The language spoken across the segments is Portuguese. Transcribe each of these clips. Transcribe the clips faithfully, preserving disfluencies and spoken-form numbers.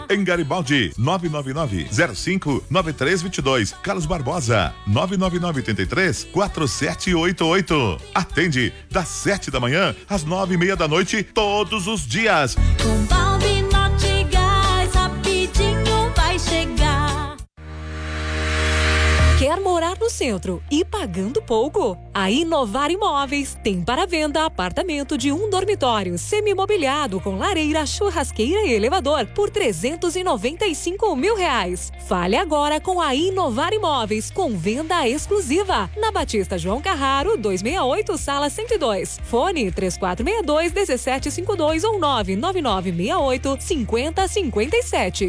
Em Garibaldi, nove nove nove, zero cinco, nove três dois dois. Carlos Barbosa, nove nove nove, oito três, quatro sete oito oito. Atende das sete da manhã às nove e meia da noite, todos os dias. Com Balbi Nortegás, rapidinho vai chegar. Quer morar no centro e pagando pouco? A Inovar Imóveis tem para venda apartamento de um dormitório semi-mobiliado com lareira, churrasqueira e elevador por trezentos e noventa e cinco mil reais. Fale agora com a Inovar Imóveis com venda exclusiva na Batista João Carraro duzentos e sessenta e oito, sala cento e dois. Fone três quatro seis dois, um sete cinco dois ou nove nove nove seis oito, cinco zero cinco sete.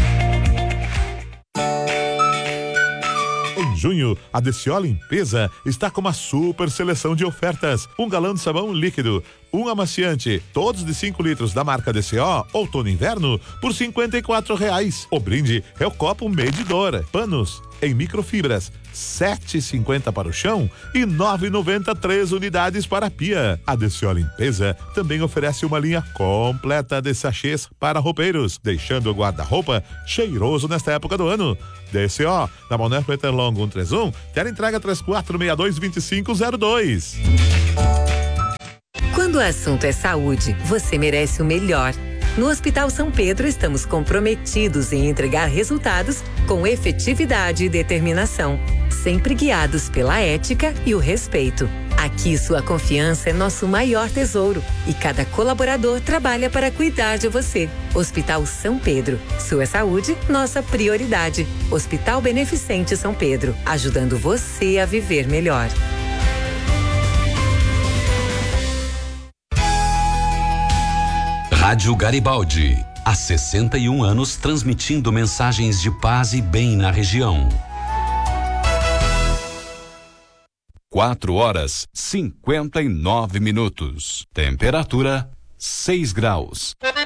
Em junho, a D C O Limpeza está com uma super seleção de ofertas. Um galão de sabão líquido, um amaciante, todos de cinco litros da marca D C O, outono e inverno, por cinquenta e quatro reais. O brinde é o copo medidor. Panos em microfibras, sete e cinquenta para o chão e nove e noventa três unidades para a pia. A D C O Limpeza também oferece uma linha completa de sachês para roupeiros, deixando o guarda-roupa cheiroso nesta época do ano. D C O, na Manuel Peterlong cento e trinta e um, quer entrega três quatro seis dois, dois cinco zero dois. Quando o assunto é saúde, você merece o melhor. No Hospital São Pedro, estamos comprometidos em entregar resultados com efetividade e determinação, sempre guiados pela ética e o respeito. Aqui, sua confiança é nosso maior tesouro e cada colaborador trabalha para cuidar de você. Hospital São Pedro. Sua saúde, nossa prioridade. Hospital Beneficente São Pedro, ajudando você a viver melhor. Rádio Garibaldi, há sessenta e um anos transmitindo mensagens de paz e bem na região. Quatro horas, cinquenta e nove minutos. Temperatura, seis graus.